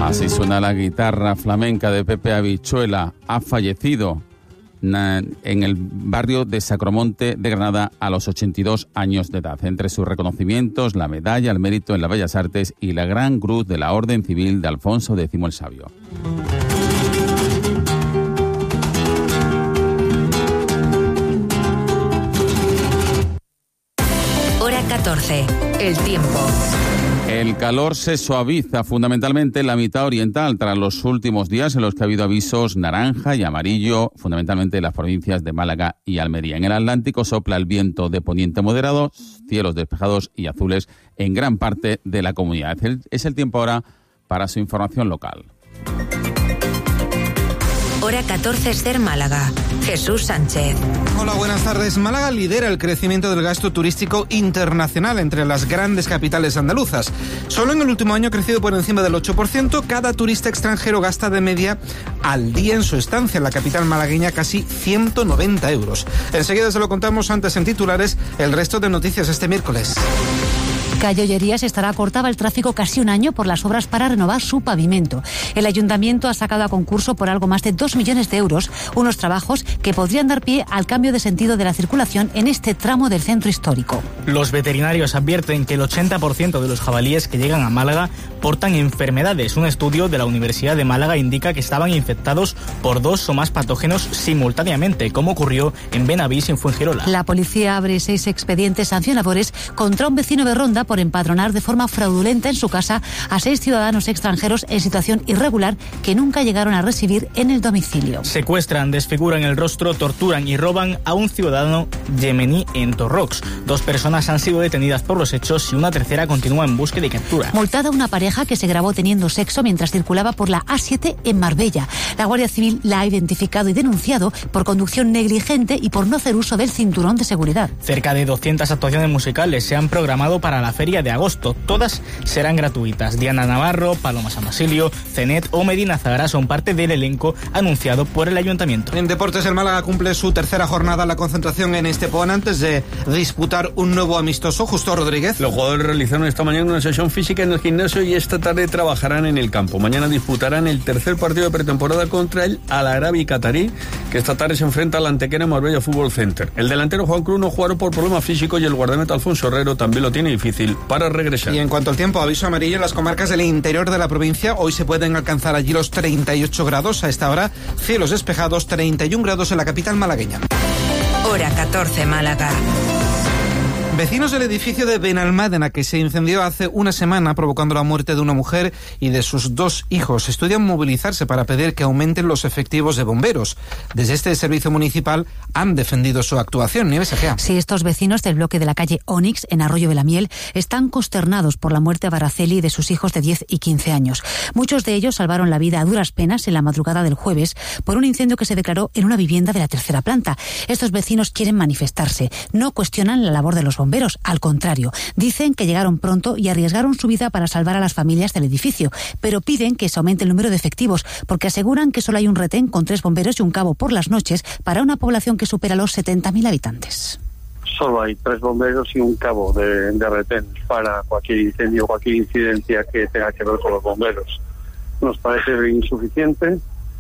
Así suena la guitarra flamenca de Pepe Habichuela. Ha fallecido en el barrio de Sacromonte de Granada a los 82 años de edad. Entre sus reconocimientos, la medalla al mérito en las Bellas Artes y la Gran Cruz de la Orden Civil de Alfonso X el Sabio. Hora 14. El tiempo. El calor se suaviza fundamentalmente en la mitad oriental tras los últimos días en los que ha habido avisos naranja y amarillo, fundamentalmente en las provincias de Málaga y Almería. En el Atlántico sopla el viento de poniente moderado, cielos despejados y azules en gran parte de la comunidad. Es el tiempo ahora para su información local. Hora 14 Ser Málaga. Jesús Sánchez. Hola, buenas tardes. Málaga lidera el crecimiento del gasto turístico internacional entre las grandes capitales andaluzas. Solo en el último año ha crecido por encima del 8%. Cada turista extranjero gasta de media al día en su estancia en la capital malagueña casi 190 euros. Enseguida se lo contamos antes en titulares el resto de noticias este miércoles. Calle Ollerías estará cortado el tráfico casi un año por las obras para renovar su pavimento. El ayuntamiento ha sacado a concurso por algo más de 2 millones de euros unos trabajos que podrían dar pie al cambio de sentido de la circulación en este tramo del centro histórico. Los veterinarios advierten que el 80% de los jabalíes que llegan a Málaga portan enfermedades. Un estudio de la Universidad de Málaga indica que estaban infectados por 2 o más patógenos simultáneamente, como ocurrió en Benavís y en Fuengirola. La policía abre 6 expedientes sancionadores contra un vecino de Ronda por empadronar de forma fraudulenta en su casa a 6 ciudadanos extranjeros en situación irregular que nunca llegaron a residir en el domicilio. Secuestran, desfiguran el rostro, torturan y roban a un ciudadano yemení en Torrox. 2 personas han sido detenidas por los hechos y una tercera continúa en búsqueda y captura. Multada una pareja que se grabó teniendo sexo mientras circulaba por la A7 en Marbella. La Guardia Civil la ha identificado y denunciado por conducción negligente y por no hacer uso del cinturón de seguridad. Cerca de 200 actuaciones musicales se han programado para la feria de agosto. Todas serán gratuitas. Diana Navarro, Paloma San Basilio, Cenet o Medina Zahara son parte del elenco anunciado por el ayuntamiento. En deportes, el Málaga cumple su tercera jornada. La concentración en Estepona antes de disputar un nuevo amistoso. Justo Rodríguez. Los jugadores realizaron esta mañana una sesión física en el gimnasio y esta tarde trabajarán en el campo. Mañana disputarán el tercer partido de pretemporada contra el Al Arabi Qatarí, que esta tarde se enfrenta al Antequera Marbella Fútbol Center. El delantero Juan Cruz no jugará por problemas físicos y el guardameta Alfonso Herrero también lo tiene difícil para regresar. Y en cuanto al tiempo, aviso amarillo en las comarcas del interior de la provincia. Hoy se pueden alcanzar allí los 38 grados. A esta hora, cielos despejados, 31 grados en la capital malagueña. Hora 14 Málaga. Vecinos del edificio de Benalmádena, que se incendió hace una semana provocando la muerte de una mujer y de sus 2 hijos, estudian movilizarse para pedir que aumenten los efectivos de bomberos. Desde este servicio municipal han defendido su actuación. Nieves Egea. Sí, estos vecinos del bloque de la calle Onix, en Arroyo de la Miel, están consternados por la muerte de Baraceli y de sus hijos de 10 y 15 años. Muchos de ellos salvaron la vida a duras penas en la madrugada del jueves por un incendio que se declaró en una vivienda de la tercera planta. Estos vecinos quieren manifestarse, no cuestionan la labor de los bomberos, al contrario, dicen que llegaron pronto y arriesgaron su vida para salvar a las familias del edificio, pero piden que se aumente el número de efectivos, porque aseguran que solo hay un retén con 3 bomberos y un cabo por las noches para una población que supera los 70.000 habitantes. Solo hay 3 bomberos y un cabo de retén para cualquier incendio o cualquier incidencia que tenga que ver con los bomberos. Nos parece insuficiente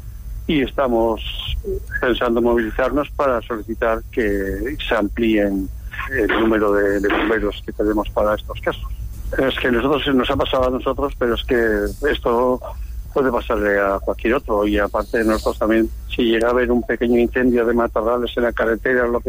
y estamos pensando movilizarnos para solicitar que se amplíen el número de bomberos que tenemos para estos casos. Es que nos ha pasado a nosotros, pero es que esto puede pasarle a cualquier otro, y aparte de nosotros también, si llega a haber un pequeño incendio de matorrales en la carretera o lo que